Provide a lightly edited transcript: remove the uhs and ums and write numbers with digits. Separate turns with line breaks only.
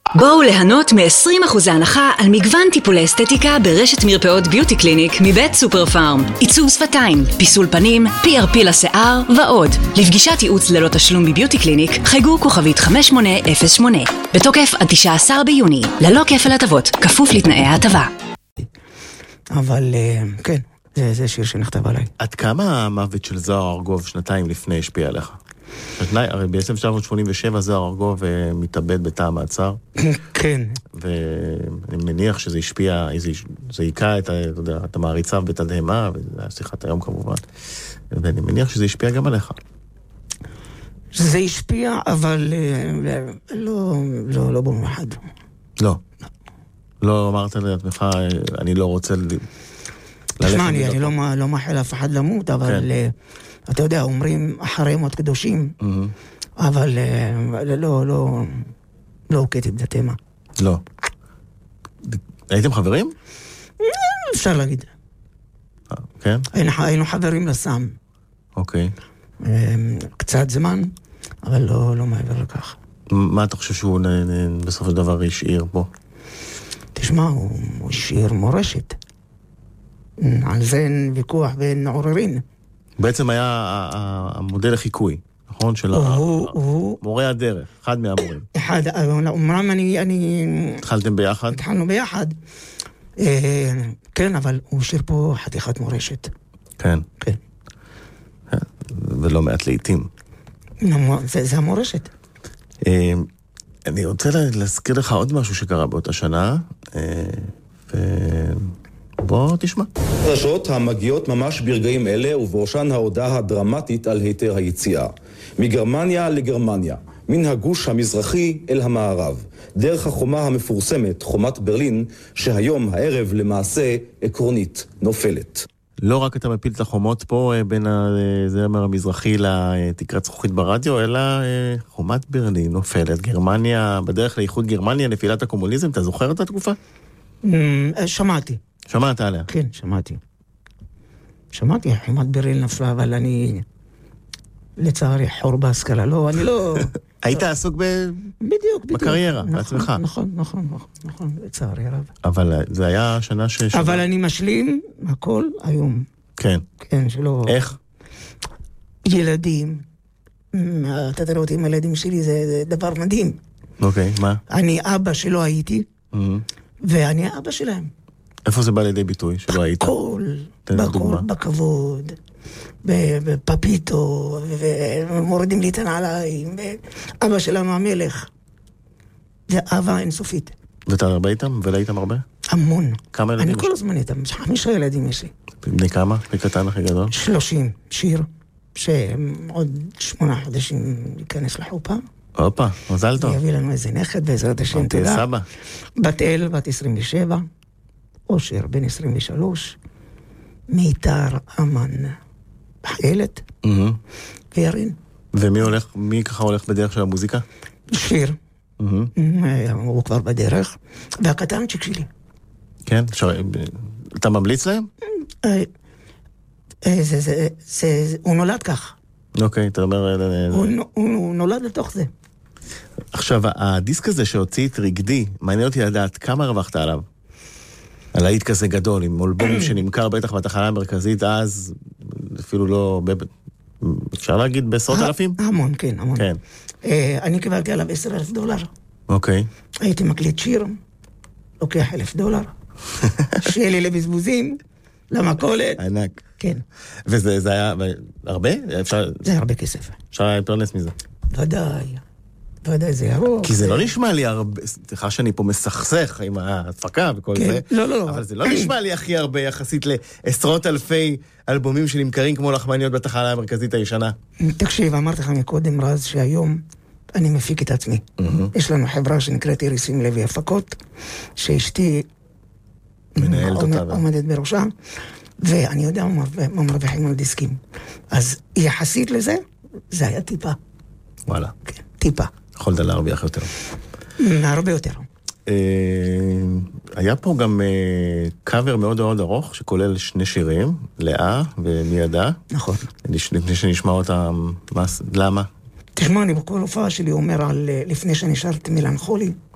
בואו ליהנות מ-20% הנחה על מגוון טיפולי אסתטיקה ברשת מרפאות ביוטי קליניק מבית סופר פארם. עיצוב שפתיים, פיסול פנים, PRP לשיער ועוד. לפגישת ייעוץ ללא תשלום בביוטי קליניק חייגו כוכבית 5808. בתוקף עד 19 ביוני. ללא כפל הטבות, כפוף לתנאי ההטבה.
אבל כן, זה שיר שנכתב עליי.
עד כמה המוות של זוהר ארגוב שנתיים לפני השפיע עליך? הרי ב-1987 זוהר ארגוב מתאבד בתא המעצר.
כן.
ואני מניח שזה השפיע, זה היקע את המעריצה בתדהמה, וזה היה שיחת היום כמובן. ואני מניח שזה השפיע גם עליך.
זה השפיע, אבל לא במיוחד.
לא. לא אמרת לעצמך, אני לא רוצה
תשמע, אני לא מאחל אף אחד למות, אבל אתה יודע, אומרים אחרי מות קדושים, אבל לא הוקעתי בדתמה.
לא. הייתם חברים?
אפשר להגיד.
כן?
היינו חברים לסם.
אוקיי.
קצת זמן, אבל לא מעבר לכך.
מה אתה חושב שהוא בסופו של דבר השאיר פה?
תשמע, הוא השאיר מורשת. על זה אין ויכוח ואין עוררין.
בעצם היה המודל לחיקוי, נכון? של מורה הדרך, אחד מהמורים.
אומנם
התחלתם ביחד?
התחלנו ביחד. כן, אבל הוא השאיר פה חתיכת מורשת.
כן.
כן.
ולא מעט לעתים.
זה המורשת.
אני רוצה להזכיר לך עוד משהו שקרה באותה שנה, בוא תשמע.
חדשות המגיעות ממש ברגעים אלה, ובראשן ההודעה הדרמטית על היתר היציאה. מגרמניה לגרמניה, מן הגוש המזרחי אל המערב, דרך החומה המפורסמת, חומת ברלין, שהיום הערב למעשה עקרונית נופלת.
לא רק אתה מפיל את החומות פה בין הזמר המזרחי לתקרת זכוכית ברדיו, אלא חומת ברלין נופלת. גרמניה, בדרך לאיחוד גרמניה, נפילת הקומוניזם, אתה זוכר את התקופה?
שמעתי.
שמעת עליה?
כן, שמעתי, חומת ברלין נפלה, אבל אני לצערי חור בהשכלה, אני לא...
היית עסוק
בדיוק.
בקריירה, בעצמך.
נכון, לצערי רב.
אבל זה היה שנה
אבל אני משלים הכל היום.
כן.
כן, שלא...
איך?
ילדים, אתה תראה אותי עם הילדים שלי, זה דבר מדהים.
אוקיי, מה?
אני אבא שלא הייתי, ואני האבא שלהם.
איפה זה בא לידי ביטוי שלא היית?
בכל, בכבוד, בפפיטו, ומורידים לי את הנעליים, ואבא שלנו המלך. זה אהבה אינסופית.
ואתה הרבה איתם? ולהיתם הרבה?
המון.
כמה ילדים?
אני כל הזמן איתם, 5 ילדים יש לי.
בני כמה? בקטן הכי גדול?
30, שיר, שעוד 8 חודשים ייכנס לחופה.
הופה, מזל טוב.
יביא לנו איזה נכד בעזרת השם, תודה.
סבא.
בת אל, בת 27, אושר, בן 23, מיתר אמן, חיילת, וירין.
מי ככה הולך בדרך של המוזיקה?
שיר. הוא כבר בדרך, והקטנצ'יק שלי.
כן? אתה ממליץ להם?
הוא נולד כך.
אוקיי, אתה אומר...
הוא נולד לתוך זה.
עכשיו, הדיסק הזה שהוציא את רגדי, מעניין אותי לדעת כמה הרווחת עליו? על להיט כזה גדול, עם אלבום שנמכר בטח בתחנה המרכזית, אז אפילו לא... אפשר להגיד בעשרות אלפים?
המון, כן, המון. אני קיבלתי עליו $10,000.
אוקיי.
הייתי מקליט שיר, לוקח $1,000. שיהיה לי לבזבוזים, למכולת.
ענק.
כן.
וזה היה הרבה?
זה הרבה כסף.
אפשר היה להתפרנס מזה.
ודאי, זה ירוק.
כי זה לא נשמע לי הרבה, סליחה שאני פה מסכסך עם ההפקה וכל זה.
לא.
אבל זה לא נשמע לי הכי הרבה יחסית לעשרות אלפי אלבומים שנמכרים כמו לחמניות בתחנה המרכזית הישנה.
תקשיב, אמרתי לך מקודם רז שהיום אני מפיק את עצמי. יש לנו חברה שנקראת איריסים לוי הפקות, שאשתי עומדת בראשה, ואני יודע מה מרוויחים על דיסקים. אז יחסית לזה, זה היה טיפה.
וואלה.
כן, טיפה.
יכולת להרוויח יותר.
הרבה יותר.
היה פה גם קאבר מאוד מאוד ארוך, שכולל 2 שירים, לאה ומי ידע.
נכון.
לפני שנשמע אותם, למה?
תשמע, אני בכל הופעה שלי אומר על לפני שאני שרתי מלנכולי,